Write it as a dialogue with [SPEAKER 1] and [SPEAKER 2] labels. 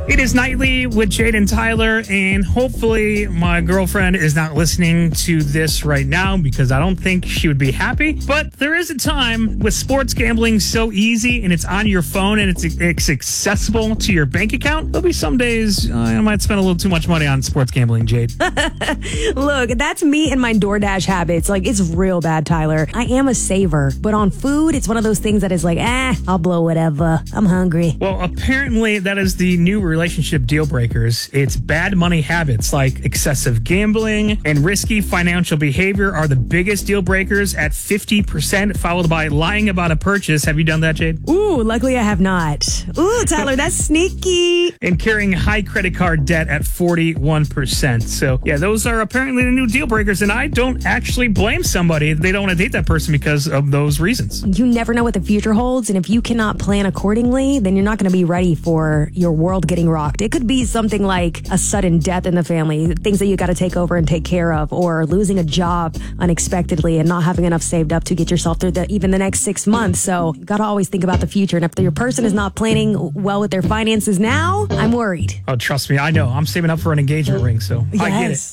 [SPEAKER 1] It is Nightly with Jade and Tyler, and hopefully my girlfriend is not listening to this right now because I don't think she would be happy. But there is a time with sports gambling so easy and it's on your phone and it's accessible to your bank account. There'll be some days I might spend a little too much money on sports gambling, Jade.
[SPEAKER 2] Look, that's me and my DoorDash habits. Like, it's real bad, Tyler. I am a saver, but on food, it's one of those things that is like, I'll blow whatever. I'm hungry.
[SPEAKER 1] Well, apparently that is the new relationship deal breakers. It's bad money habits like excessive gambling and risky financial behavior are the biggest deal breakers at 50%, followed by lying about a purchase. Have you done that, Jade?
[SPEAKER 2] Ooh, luckily I have not. Ooh, Tyler, that's sneaky.
[SPEAKER 1] And carrying high credit card debt at 41%. So, yeah, those are apparently the new deal breakers, and I don't actually blame somebody. They don't want to date that person because of those reasons.
[SPEAKER 2] You never know what the future holds, and if you cannot plan accordingly, then you're not going to be ready for your world getting rocked. It could be something like a sudden death in the family, things that you got to take over and take care of, or losing a job unexpectedly and not having enough saved up to get yourself through even the next 6 months. So you got to always think about the future. And if your person is not planning well with their finances now, I'm worried.
[SPEAKER 1] Oh, trust me, I know. I'm saving up for an engagement ring, so I get it.